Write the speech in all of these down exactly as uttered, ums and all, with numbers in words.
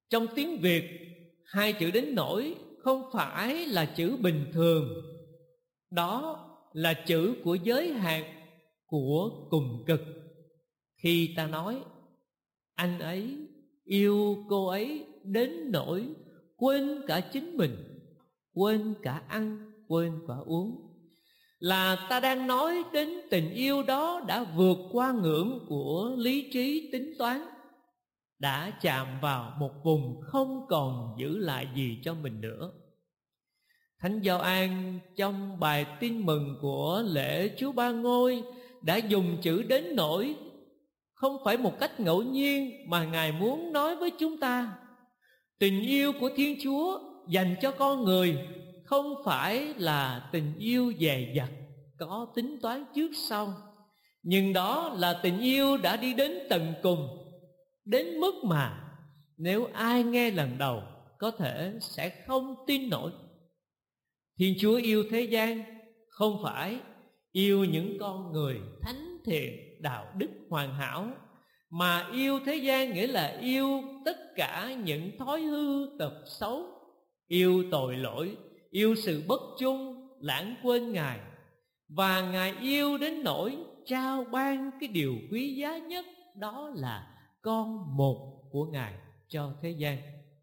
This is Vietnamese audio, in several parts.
Trong tiếng Việt, hai chữ đến nỗi không phải là chữ bình thường. Đó là chữ của giới hạn, của cùng cực. Khi ta nói anh ấy yêu cô ấy đến nỗi quên cả chính mình, quên cả ăn, quên cả uống, là ta đang nói đến tình yêu đó đã vượt qua ngưỡng của lý trí tính toán, đã chạm vào một vùng không còn giữ lại gì cho mình nữa. Thánh Gioan trong bài tin mừng của lễ Chúa Ba Ngôi đã dùng chữ đến nỗi không phải một cách ngẫu nhiên, mà Ngài muốn nói với chúng ta tình yêu của Thiên Chúa dành cho con người không phải là tình yêu dè dặt, có tính toán trước sau, nhưng đó là tình yêu đã đi đến tận cùng, đến mức mà nếu ai nghe lần đầu có thể sẽ không tin nổi. Thiên Chúa yêu thế gian không phải yêu những con người thánh thiện, đạo đức hoàn hảo, mà yêu thế gian nghĩa là yêu tất cả những thói hư tật xấu, yêu tội lỗi, yêu sự bất trung, lãng quên Ngài. Và Ngài yêu đến nỗi trao ban cái điều quý giá nhất, đó là con một của Ngài cho thế gian.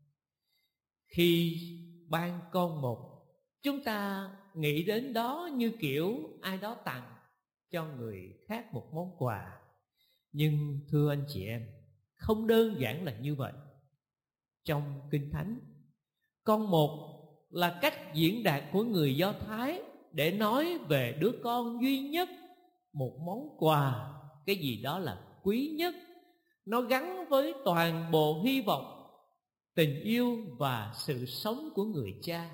Khi ban con một, chúng ta nghĩ đến đó như kiểu ai đó tặng cho người khác một món quà. Nhưng thưa anh chị em, không đơn giản là như vậy. Trong Kinh Thánh, con một là cách diễn đạt của người Do Thái để nói về đứa con duy nhất, một món quà, cái gì đó là quý nhất. Nó gắn với toàn bộ hy vọng, tình yêu và sự sống của người cha.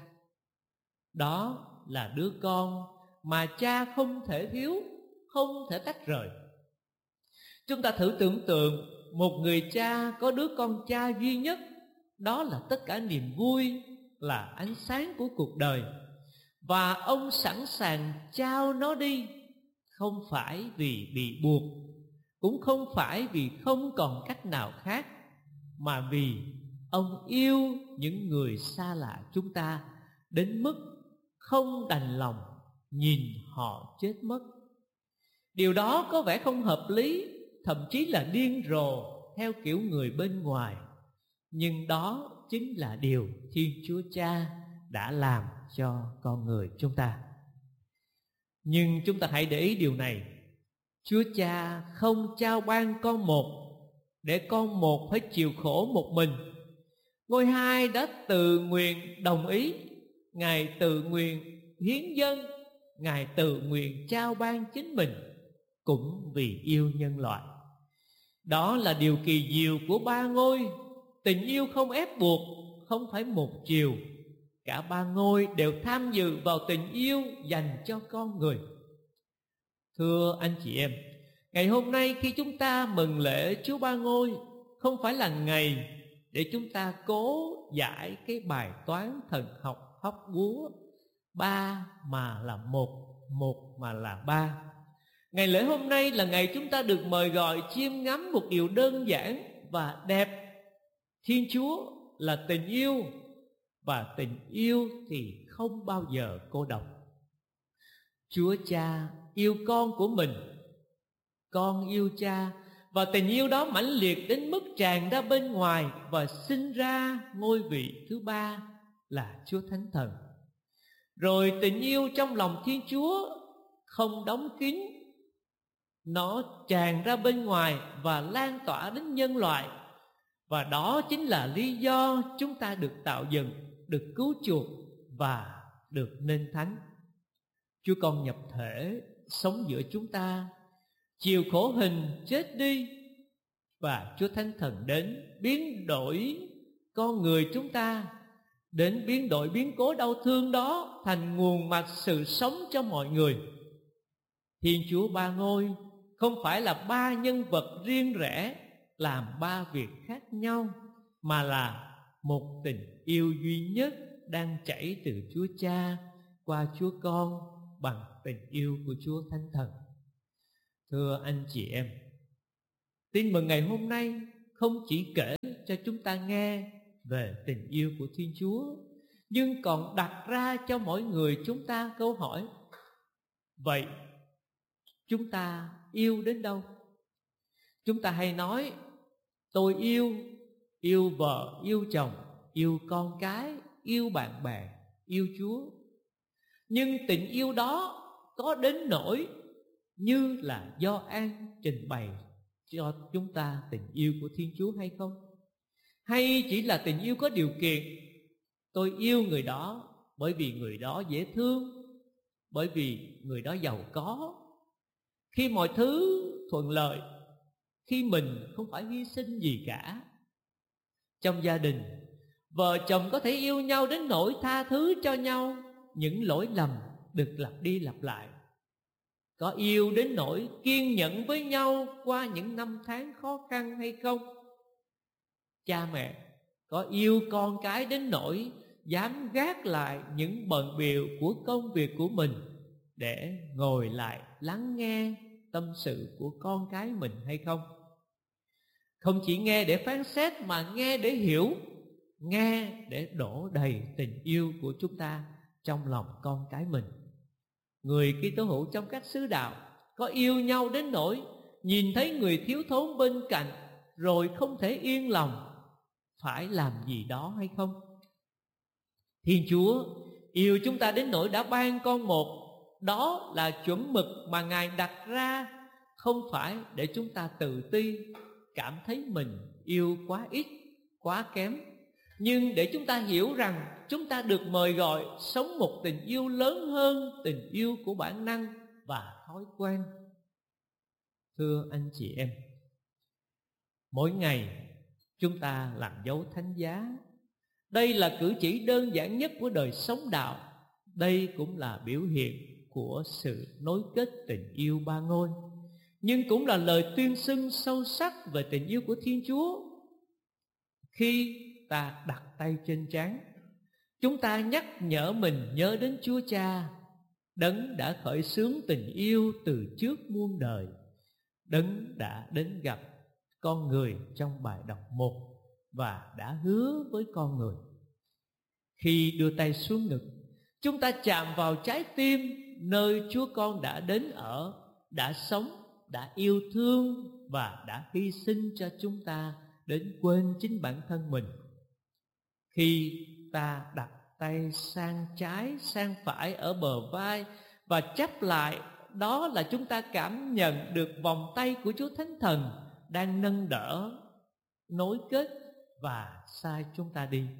Đó là đứa con mà cha không thể thiếu, không thể tách rời. Chúng ta thử tưởng tượng một người cha có đứa con cha duy nhất, đó là tất cả niềm vui, là ánh sáng của cuộc đời. Và ông sẵn sàng trao nó đi, không phải vì bị buộc, cũng không phải vì không còn cách nào khác, mà vì ông yêu những người xa lạ chúng ta đến mức không đành lòng nhìn họ chết mất. Điều đó có vẻ không hợp lý, thậm chí là điên rồ theo kiểu người bên ngoài. Nhưng đó chính là điều Thiên Chúa Cha đã làm cho con người chúng ta. Nhưng chúng ta hãy để ý điều này: Chúa Cha không trao ban con một để con một phải chịu khổ một mình. Ngôi Hai đã tự nguyện đồng ý, Ngài tự nguyện hiến dâng, Ngài tự nguyện trao ban chính mình, cũng vì yêu nhân loại. Đó là điều kỳ diệu của Ba Ngôi. Tình yêu không ép buộc, không phải một chiều. Cả ba ngôi đều tham dự vào tình yêu dành cho con người. Thưa anh chị em, ngày hôm nay khi chúng ta mừng lễ Chúa Ba Ngôi, không phải là ngày để chúng ta cố giải cái bài toán thần học hóc búa, ba mà là một, một mà là ba. Ngày lễ hôm nay là ngày chúng ta được mời gọi chiêm ngắm một điều đơn giản và đẹp. Thiên Chúa là tình yêu, và tình yêu thì không bao giờ cô độc. Chúa Cha yêu con của mình, con yêu Cha, và tình yêu đó mãnh liệt đến mức tràn ra bên ngoài và sinh ra ngôi vị thứ ba là Chúa Thánh Thần. Rồi tình yêu trong lòng Thiên Chúa không đóng kín, nó tràn ra bên ngoài và lan tỏa đến nhân loại. Và đó chính là lý do chúng ta được tạo dựng, được cứu chuộc và được nên thánh. Chúa Con nhập thể sống giữa chúng ta, chịu khổ hình chết đi, và Chúa Thánh Thần đến biến đổi con người chúng ta, đến biến đổi biến cố đau thương đó thành nguồn mạch sự sống cho mọi người. Thiên Chúa Ba Ngôi không phải là ba nhân vật riêng rẽ làm ba việc khác nhau, mà là một tình yêu duy nhất đang chảy từ Chúa Cha qua Chúa Con bằng tình yêu của Chúa Thánh Thần. Thưa anh chị em, tin mừng ngày hôm nay không chỉ kể cho chúng ta nghe về tình yêu của Thiên Chúa, nhưng còn đặt ra cho mỗi người chúng ta câu hỏi: vậy chúng ta yêu đến đâu? Chúng ta hay nói tôi yêu, yêu vợ, yêu chồng, yêu con cái, yêu bạn bè, yêu Chúa. Nhưng tình yêu đó có đến nỗi như là Gioan trình bày cho chúng ta tình yêu của Thiên Chúa hay không? Hay chỉ là tình yêu có điều kiện? Tôi yêu người đó bởi vì người đó dễ thương, bởi vì người đó giàu có. Khi mọi thứ thuận lợi, khi mình không phải hy sinh gì cả. Trong gia đình, vợ chồng có thể yêu nhau đến nỗi tha thứ cho nhau những lỗi lầm được lặp đi lặp lại. Có yêu đến nỗi kiên nhẫn với nhau qua những năm tháng khó khăn hay không? Cha mẹ có yêu con cái đến nỗi dám gác lại những bận bịu của công việc của mình để ngồi lại lắng nghe tâm sự của con cái mình hay không? Không chỉ nghe để phán xét mà nghe để hiểu, nghe để đổ đầy tình yêu của chúng ta trong lòng con cái mình. Người Kitô hữu trong các xứ đạo có yêu nhau đến nỗi nhìn thấy người thiếu thốn bên cạnh rồi không thể yên lòng phải làm gì đó hay không? Thiên Chúa yêu chúng ta đến nỗi đã ban con một. Đó là chuẩn mực mà Ngài đặt ra, không phải để chúng ta tự ti, cảm thấy mình yêu quá ít, quá kém, nhưng để chúng ta hiểu rằng chúng ta được mời gọi sống một tình yêu lớn hơn tình yêu của bản năng và thói quen. Thưa anh chị em, mỗi ngày chúng ta làm dấu thánh giá. Đây là cử chỉ đơn giản nhất của đời sống đạo. Đây cũng là biểu hiện của sự nối kết tình yêu ba ngôi, nhưng cũng là lời tuyên xưng sâu sắc về tình yêu của Thiên Chúa. Khi ta đặt tay trên trán, chúng ta nhắc nhở mình nhớ đến Chúa Cha, Đấng đã khởi xướng tình yêu từ trước muôn đời, Đấng đã đến gặp con người trong bài đọc một và đã hứa với con người. Khi đưa tay xuống ngực, chúng ta chạm vào trái tim nơi Chúa Con đã đến ở, đã sống, đã yêu thương và đã hy sinh cho chúng ta đến quên chính bản thân mình. Khi ta đặt tay sang trái, sang phải ở bờ vai và chắp lại, đó là chúng ta cảm nhận được vòng tay của Chúa Thánh Thần đang nâng đỡ, nối kết và sai chúng ta đi.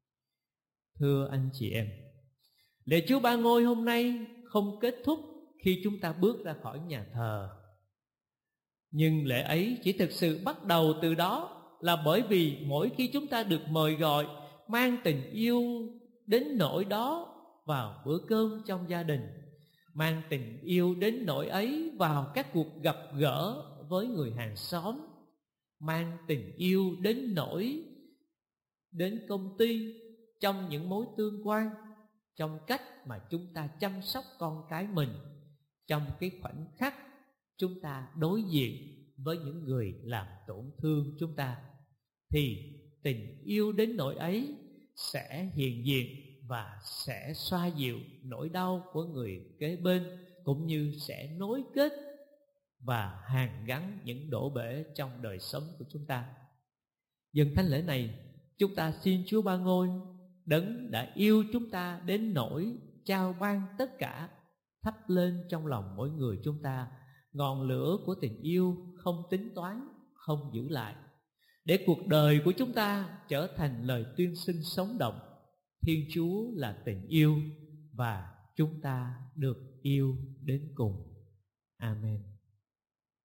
Thưa anh chị em, lễ Chúa Ba Ngôi hôm nay không kết thúc khi chúng ta bước ra khỏi nhà thờ, nhưng lễ ấy chỉ thực sự bắt đầu từ đó là bởi vì mỗi khi chúng ta được mời gọi mang tình yêu đến nỗi đó vào bữa cơm trong gia đình, mang tình yêu đến nỗi ấy vào các cuộc gặp gỡ với người hàng xóm, mang tình yêu đến nỗi đến công ty, trong những mối tương quan, trong cách mà chúng ta chăm sóc con cái mình, trong cái khoảnh khắc chúng ta đối diện với những người làm tổn thương chúng ta, thì tình yêu đến nỗi ấy sẽ hiện diện và sẽ xoa dịu nỗi đau của người kế bên, cũng như sẽ nối kết và hàn gắn những đổ bể trong đời sống của chúng ta. Dần thánh lễ này, chúng ta xin Chúa Ba Ngôi, Đấng đã yêu chúng ta đến nỗi trao ban tất cả, thắp lên trong lòng mỗi người chúng ta ngọn lửa của tình yêu không tính toán, không giữ lại, để cuộc đời của chúng ta trở thành lời tuyên xưng sống động: Thiên Chúa là tình yêu và chúng ta được yêu đến cùng. Amen.